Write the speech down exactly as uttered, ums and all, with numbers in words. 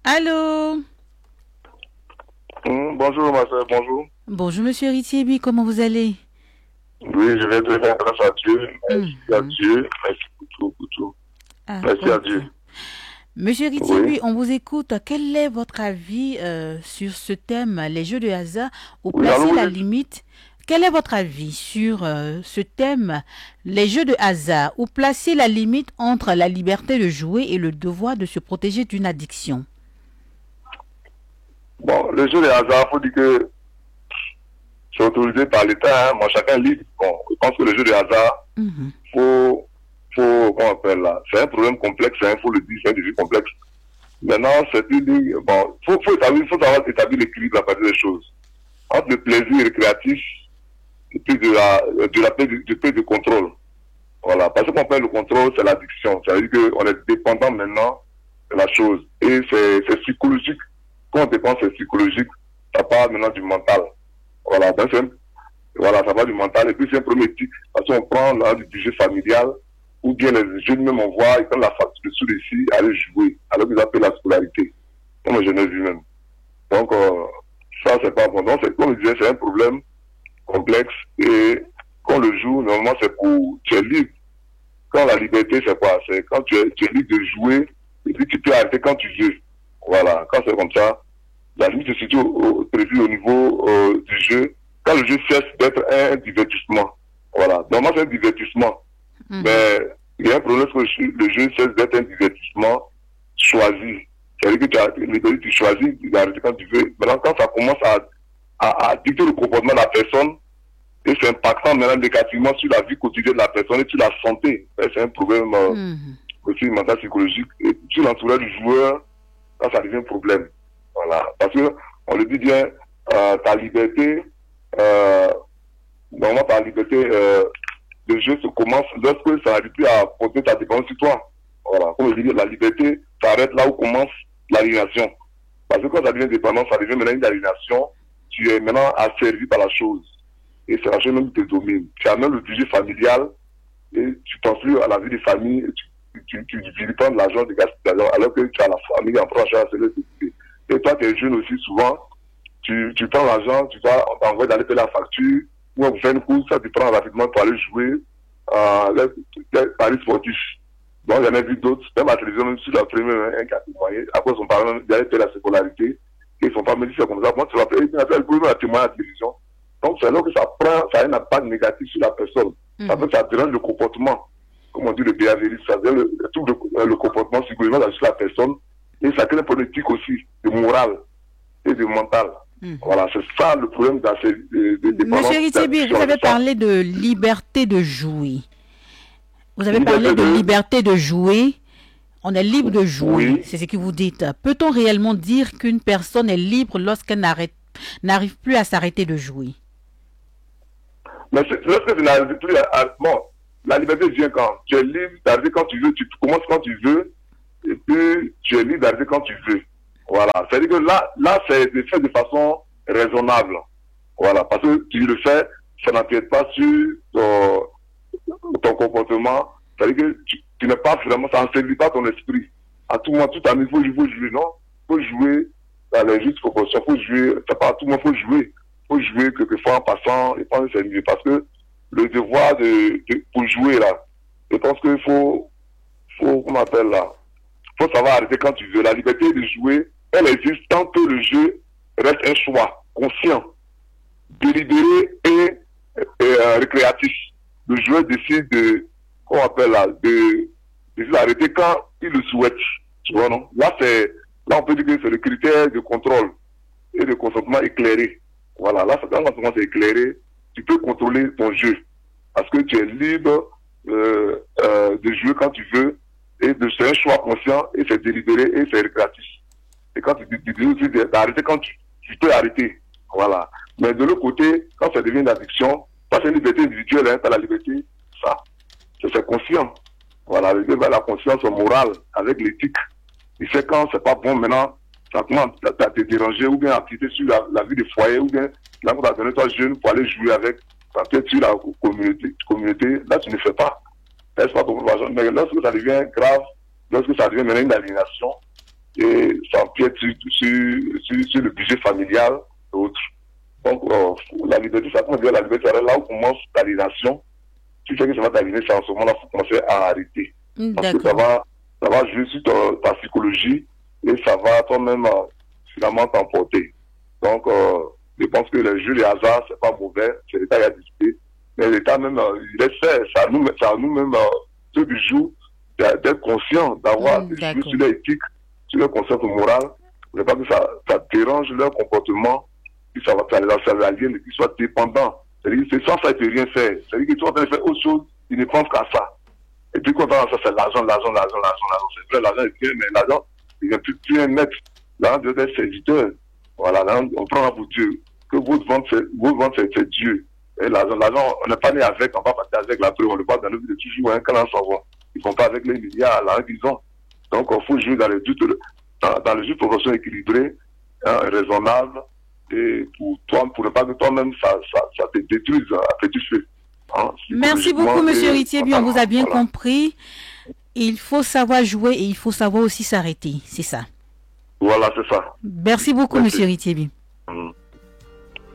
Allô? Mmh, bonjour ma soeur, bonjour. Bonjour Monsieur Ritiébi, comment vous allez? Oui, je vais très bien, grâce à Dieu. Merci mmh. à Dieu. Merci pour tout, pour tout. Ah, Merci ok. à Dieu. Monsieur Ritiébi, Oui. on vous écoute. Quel est votre avis euh, sur ce thème, les jeux de hasard, ou Oui, placer allô, la oui. limite? Quel est votre avis sur euh, ce thème, les jeux de hasard, ou placer la limite entre la liberté de jouer et le devoir de se protéger d'une addiction? Bon, le jeu de hasard, il faut dire que c'est autorisé par l'État. Hein. Moi, chacun libre. Bon, je pense que le jeu de hasard, il mmh. faut, faut, comment on appelle là, c'est un problème complexe, il hein, faut le dire, c'est un défi complexe. Maintenant, c'est une, bon, faut, faut établir, faut savoir établir l'équilibre à partir des choses. Entre le plaisir récréatif et puis de la, de la paix de, de, paix de contrôle. Voilà. Parce qu'on perd le contrôle, c'est l'addiction. C'est-à-dire qu'on est dépendant maintenant de la chose. Et c'est psychologique. Quand on dépend, c'est psychologique. Ça part maintenant du mental. Voilà. Donc, voilà, ça part du mental. Et puis, c'est un premier éthique. Parce qu'on prend là, du budget familial, ou bien les jeunes même, on voit, ils prennent la facture de sous ici, aller jouer. Alors qu'ils appellent la scolarité. Comme je n'ai vu même. Donc, euh, ça, c'est pas bon. Donc, comme je disais, c'est un problème complexe. Et quand on le joue, normalement, c'est pour, tu es libre. Quand la liberté, c'est quoi? C'est quand tu es, tu es libre de jouer, et puis tu peux arrêter quand tu veux. Voilà. Quand c'est comme ça, la limite se situe prévue au niveau euh, du jeu. Quand le jeu cesse d'être un, un divertissement. Voilà. Normalement, c'est un divertissement. Mmh. Mais il y a un problème que le jeu cesse d'être un divertissement choisi. C'est-à-dire que tu as liberté, tu choisis d'arrêter quand tu veux. Maintenant, quand ça commence à, à, à dicter le comportement de la personne, et c'est impactant maintenant négativement sur la vie quotidienne de la personne et sur la santé. C'est un problème euh, mmh. aussi mental, psychologique. Et sur l'entourage du joueur, là, ça devient un problème. Voilà. Parce que, on le dit bien, euh, ta liberté, euh, normalement, ta liberté euh, de jeu se commence lorsque ça n'arrive plus à porter ta dépendance sur toi. Voilà. Comme je dis, la liberté s'arrête là où commence l'aliénation. Parce que quand ça devient dépendance, ça devient maintenant une aliénation. Tu es maintenant asservi par la chose. Et c'est la chose même qui te domine. Tu as même le budget familial et tu penses plus à la vie des familles, et tu, tu, tu, tu vilipends de l'argent, de gaspiller alors que tu as la famille en proche à se laisser. Et toi, tu es jeune aussi, souvent, tu, tu prends l'argent, tu vas, on t'envoie d'aller payer la facture, ou on vous fait une course, ça tu prends rapidement pour aller jouer euh, les, les paris sportifs. Donc, j'en ai vu d'autres, même à la télévision, même sur la première, un cas témoigné, après son parent d'aller payer la scolarité, et son père me dit c'est comme ça, moi tu vas payer, il a le premier témoin à la télévision. Donc, c'est là que ça prend, ça a un impact négatif sur la personne. Mm-hmm. Ça fait ça dérange le comportement. Comme on dit, le behaviorisme, ça dérange le, tout le, le comportement psychologique sur la personne. Et ça crée une politique aussi, de morale et de mental. Mm-hmm. Voilà, c'est ça le problème dans ces de, de, de Monsieur Ritiébi, vous avez parlé de liberté de jouer. Vous avez liberté parlé de, de liberté de jouer. On est libre de jouer, oui. C'est ce que vous dites. Peut-on réellement dire qu'une personne est libre lorsqu'elle n'arrive plus à s'arrêter de jouer? Mais lorsque tu n'arrives plus à, à... Bon, la liberté vient quand tu es libre d'arriver quand tu veux, tu commences quand tu veux, et puis tu es libre d'arriver quand tu veux. Voilà. C'est-à-dire que là, là c'est fait de façon raisonnable. Voilà. Parce que tu le fais, ça n'empiète pas sur ton, ton comportement. C'est-à-dire que tu, tu n'es pas vraiment, ça n'enseiglit pas ton esprit. À tout moment, tout à il faut jouer, non? Il faut jouer dans les justes proportions. Il faut jouer, c'est pas à tout moment, il faut jouer. Il faut jouer quelquefois en passant et prendre ses mieux. Parce que le devoir de, de pour jouer là, je pense qu'il faut, faut, comment on appelle là, il faut savoir arrêter quand tu veux. La liberté de jouer, elle existe tant que le jeu reste un choix conscient, délibéré et, et euh, récréatif. Le joueur décide de, comment on appelle là, de, de s'arrêter quand il le souhaite. Tu vois, non? Là, c'est, là, on peut dire que c'est le critère de contrôle et de consentement éclairé. Voilà, là, quand on commence à éclairer, tu peux contrôler ton jeu. Parce que tu es libre euh, euh, de jouer quand tu veux. Et de c'est un choix conscient, et c'est délibéré, et c'est récréatif. Et quand tu dis aussi d'arrêter, quand tu, tu peux arrêter. Voilà. Mais de l'autre côté, quand ça devient une addiction, ça c'est une liberté individuelle, hein, c'est la liberté, ça. C'est conscient. Voilà, la conscience morale, avec l'éthique. Et c'est quand c'est pas bon maintenant, ça commence à te déranger ou bien à quitter sur la, la vie des foyers ou bien là on t'a donné toi jeune pour aller jouer avec peut-être sur la communauté, communauté, là tu ne fais pas. N'est-ce pas ton mais lorsque ça devient grave, lorsque ça devient maintenant une aliénation, et ça empiète sur, sur, sur, sur le budget familial et autres. Donc, euh, la liberté, ça commence à dire la liberté, c'est là où commence l'aliénation. Tu sais que ça va t'aliéner, c'est en ce moment-là, il faut commencer à arrêter. Parce que ça va, ça va jouer sur ta, ta psychologie et ça va toi-même euh, finalement t'emporter. Donc, euh, je pense que le jeu, les hasards, c'est pas mauvais, c'est l'État qui a décidé. Mais l'État même, euh, il laisse faire, c'est à nous, c'est à nous-mêmes, euh, ceux du jour, d'être conscients, d'avoir mmh, des jeux sur l'éthique, sur leur conscience morale. Je ne veux pas que ça, ça dérange leur comportement, que ça va, ça les aliène, qu'ils soient dépendants. C'est-à-dire que sans ça, ils ne peuvent rien faire. C'est-à-dire qu'ils sont en train de faire autre chose, ils ne pensent qu'à ça. Et puis quand on a ça, c'est l'argent, l'argent, l'argent, l'argent, l'argent. C'est vrai, l'argent est bien, mais l'argent, il n'est plus, plus un maître. L'argent doit être serviteur. Voilà, là, on prend pour Dieu. Que votre vente, c'est, votre vente, c'est, c'est Dieu. Et l'argent, l'argent, on n'est pas né avec, on ne va pas partir avec la preuve, on le voit dans le vie de toujours, hein, quand on s'en va. Ils ne font pas avec les milliards, l'argent qu'ils ont. Donc, il faut jouer dans le juste, dans, dans le juste proportion équilibrée, hein, raisonnable, et pour toi, pour ne pas que toi-même, ça, ça, ça te détruise à petit feu. Hein, merci beaucoup, monsieur Ritiebi, on vous a bien voilà. compris. Il faut savoir jouer et il faut savoir aussi s'arrêter, c'est ça. Voilà, c'est ça. Merci beaucoup, merci. Monsieur Ritiebi. Mmh.